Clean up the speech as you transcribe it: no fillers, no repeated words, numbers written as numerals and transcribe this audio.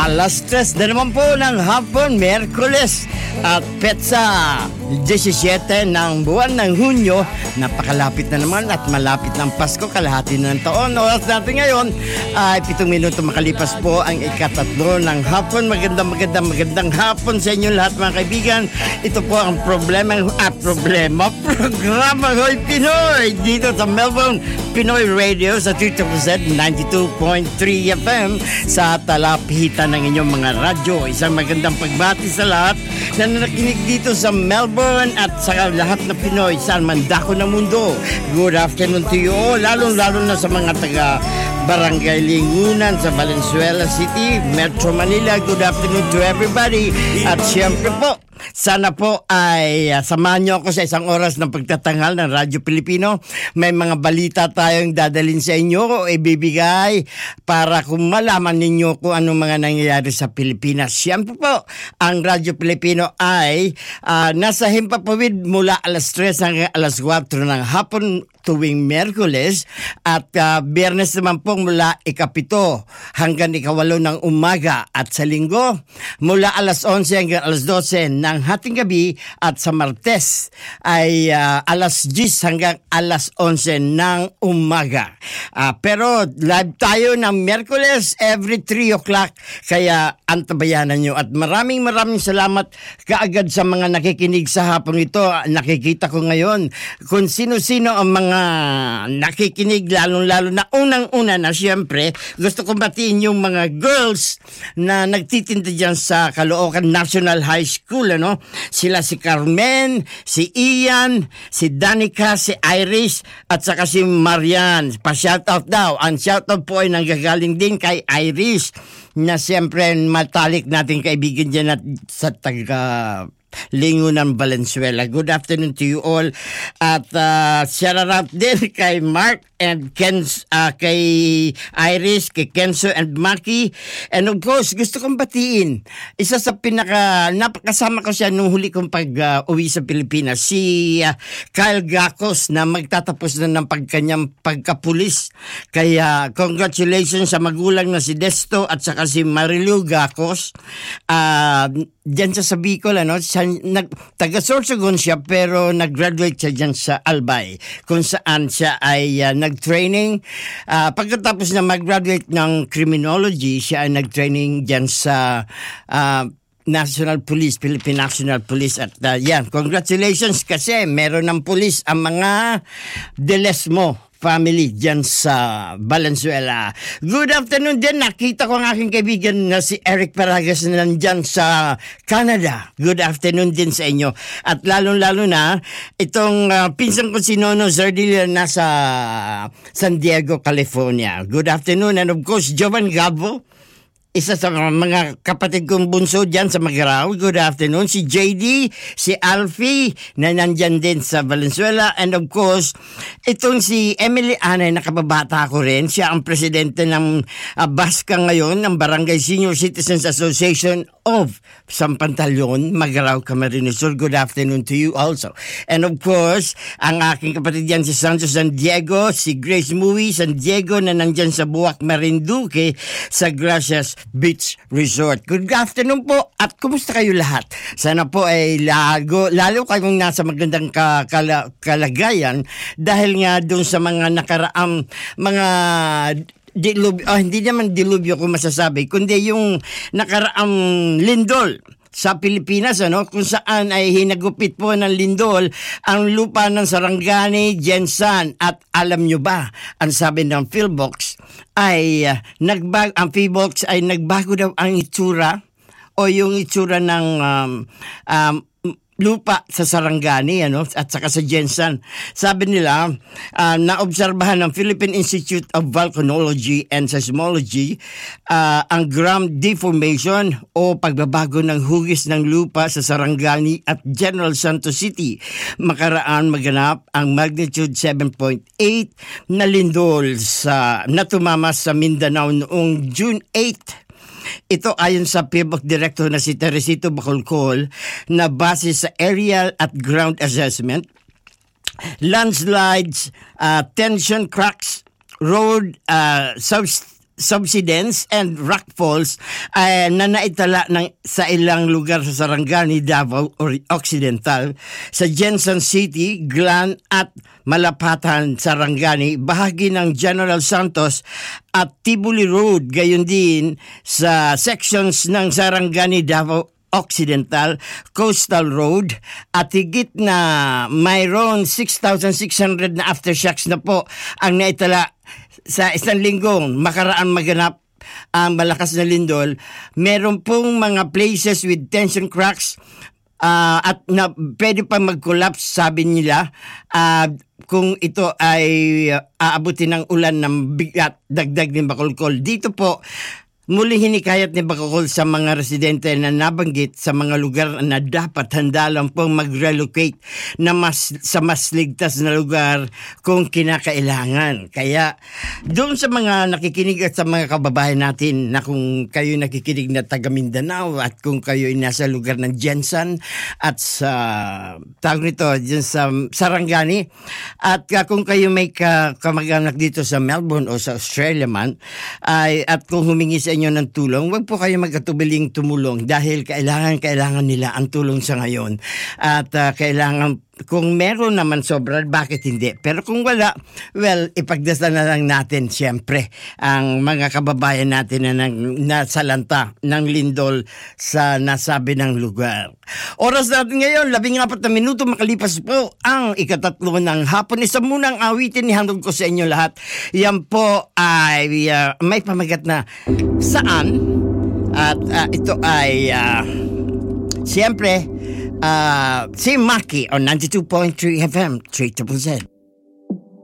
Alas 3 na naman po ng hapon, Miyerkules at petsa 17 ng buwan ng Hunyo. Napakalapit na naman at malapit ng Pasko, kalahati na ng taon. Oras natin ngayon ay 7 minuto makalipas po ang ikatatlo ng hapon. Magandang hapon sa inyo lahat mga kaibigan. Ito po ang programa Hoy Pinoy dito sa Melbourne Pinoy Radio sa 3ZZ 92.3 FM sa talapitan ng inyong mga radyo. Isang magandang pagbati sa lahat na nakinig dito sa Melbourne at sa lahat na Pinoy saan man dako ng mundo. Good afternoon to you all, lalo na sa mga taga Barangay Lingunan sa Valenzuela City, Metro Manila. Good afternoon to everybody. At siyempre po, sana po ay samahan niyo ako sa isang oras ng pagtatanghal ng Radyo Pilipino. May mga balita tayong dadalhin sa inyo o ibibigay para kung malaman ninyo kung anong mga nangyayari sa Pilipinas. Siyempre po, ang Radyo Pilipino ay nasa Himpapawid mula alas 3 hanggang alas 4 ng hapon tuwing Miyerkules at Biyernes naman po mula ikapito hanggang ikawalo ng umaga at sa Linggo mula alas 11 hanggang alas 12 ng hating gabi at sa Martes ay alas 10 hanggang alas 11 ng umaga. Pero live tayo ng Miyerkules every 3 o'clock kaya antabayanan nyo at maraming salamat kaagad sa mga nakikinig sa hapon ito. Nakikita ko ngayon kung sino-sino ang mga nakikinig lalo na unang-una na siyempre gusto kong batiin yung mga girls na nagtitinda dyan sa Caloocan National High School, ano? Sila si Carmen, si Ian, si Danica, si Iris at saka si Marian. Pa-shoutout daw. Ang shoutout po ay nanggagaling din kay Iris na siyempre matalik natin kaibigan dyan at sa taga Lingunan, Valenzuela. Good afternoon to you all. At shout out din kay Mark and kay Iris, kay Kenzo and Maki. And of course, gusto kong batiin. Isa sa napakasama ko siya nung huli kong pag-uwi sa Pilipinas. Si Kyle Gacos na magtatapos na ng kanyang pagkapulis. Kaya congratulations sa magulang na si Desto at saka si Marilu Gacos. Diyan sa Bicol, ano? Taga Sorsogon siya pero nag-graduate siya dyan sa Albay kung saan siya ay nag-training. Pagkatapos na mag-graduate ng criminology, siya ay nag-training dyan sa National Police, Philippine National Police. At yan, congratulations kasi meron ng police ang mga Delesmo family dyan sa Valenzuela. Good afternoon din. Nakita ko ang aking kaibigan na si Eric Paragas na nandyan sa Canada. Good afternoon din sa inyo. At lalong-lalo na, itong pinsan ko si Nono Zardilla na sa San Diego, California. Good afternoon. And of course, Jovan Gabo, isa sa mga kapatid kong bunso dyan sa Magaraw. Good afternoon. Si JD, si Alfie, na nandyan din sa Valenzuela. And of course, itong si Emily Anay, nakababata ko rin. Siya ang presidente ng BASCA ngayon, ng Barangay Senior Citizens Association of Sampantalyon, Magaraw, Camarines Sur. Good afternoon to you also. And of course, ang aking kapatid dyan si Sancho San Diego, si Grace Mui San Diego na nandyan sa Buwak, Marinduque, sa Gracias Beach Resort. Good afternoon po at kumusta kayo lahat? Sana po ay lalo kayong nasa magandang kalagayan dahil nga doon sa mga nakaraang mga hindi naman dilubyo ko masasabi, kundi yung nakaraang lindol sa Pilipinas, ano, kung saan ay hinagupit po ng lindol ang lupa ng Sarangani, Jensan. At alam nyo ba, ang sabi ng PhilBox ay PhilBox ay nagbago daw ang itsura o yung itsura ng lupa sa Sarangani, ano, at saka sa Jensan. Sabi nila, naobserbahan ng Philippine Institute of Volcanology and Seismology ang ground deformation o pagbabago ng hugis ng lupa sa Sarangani at General Santos City. Makaraan maganap ang magnitude 7.8 na lindol na tumama sa Mindanao noong June 8. Ito ayon sa PhilBox Director na si Teresito Bacolcol na base sa aerial at ground assessment, landslides, tension cracks, road subsidence and rock falls na naitala sa ilang lugar sa Sarangani, Davao Occidental, sa Jensen City, Glan at Malapatan, Sarangani, bahagi ng General Santos at Tibuli Road, gayon din sa sections ng Sarangani, Davao Occidental, Coastal Road, at higit na mayroon 6,600 na aftershocks na po ang naitala sa isang linggong makaraan maganap ang malakas na lindol. Meron pong mga places with tension cracks at na pwede pa mag-collapse, sabi nila, kung ito ay aabutin ng ulan ng bigat, dagdag ng bakulkol. Dito po muli hinikayat ni Bacocol sa mga residente na nabanggit sa mga lugar na dapat handa lang pong mag-relocate na sa mas ligtas na lugar kung kinakailangan. Kaya doon sa mga nakikinig at sa mga kababayan natin na kung kayo nakikinig na taga Mindanao at kung kayo ay nasa lugar ng Jensen at sa tawag nito dyan sa Sarangani at kung kayo may kamag-anak dito sa Melbourne o sa Australia man at kung humingi sa inyo ng tulong, wag po kayo magkatubiling tumulong dahil kailangan nila ang tulong sa ngayon. At kailangan, kung meron naman sobra, bakit hindi? Pero kung wala, well, ipagdasal na lang natin siyempre ang mga kababayan natin na nasalanta ng lindol sa nasabi ng lugar. Oras natin ngayon, 14 na minuto makalipas po ang 3 ng hapon. Isa munang awitin ihandog ko sa inyo lahat. Yan po ay may pamagat na saan at ito ay siyempre si Maki on 92.3 FM 3ZZZ.